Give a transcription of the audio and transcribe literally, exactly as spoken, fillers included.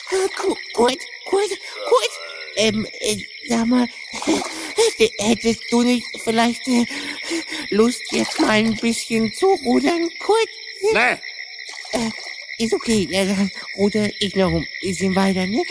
Ku- Kurt, Kurt, Kurt, ähm, äh, sag mal, äh, hättest du nicht vielleicht äh, Lust, jetzt mal ein bisschen zu rudern, Kurt? Nee. Äh, ist okay, ja, dann ruder ich noch ein bisschen weiter, ne?